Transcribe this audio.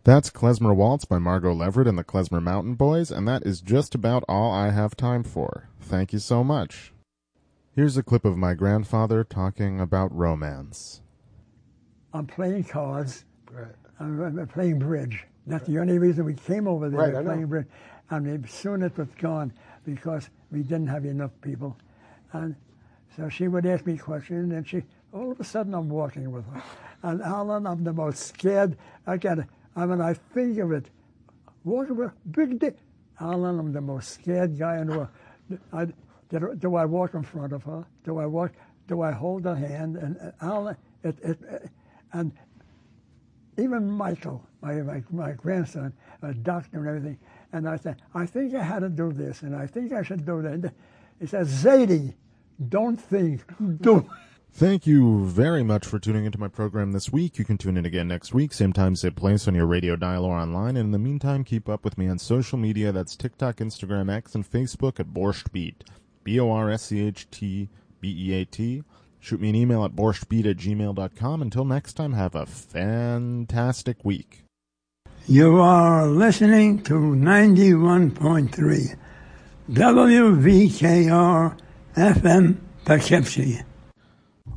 That's Klezmer Waltz by Margot Leverett and the Klezmer Mountain Boys, and that is just about all I have time for. Thank you so much. Here's a clip of my grandfather talking about romance. I'm playing cards. Right. I'm playing bridge. That's the only reason we came over there. Right, We're playing bridge. And soon it was gone because we didn't have enough people. And so she would ask me questions, and all of a sudden I'm walking with her. And Alan, I'm the most scared. I think of it. Walking with big dick. Alan, I'm the most scared guy in the world. Do I walk in front of her? Do I hold her hand? And Alan, and even Michael, my grandson, a doctor and everything, and I said, I think I had to do this, and I think I should do that. He says, Zadie, don't think, do. Thank you very much for tuning into my program this week. You can tune in again next week, same time, same place on your radio dial or online. And in the meantime, keep up with me on social media. That's TikTok, Instagram, X, and Facebook at Borscht Beat. BORSCHTBEAT. Shoot me an email at borschtbeat@gmail.com. Until next time, have a fantastic week. You are listening to 91.3 WVKR FM Poughkeepsie.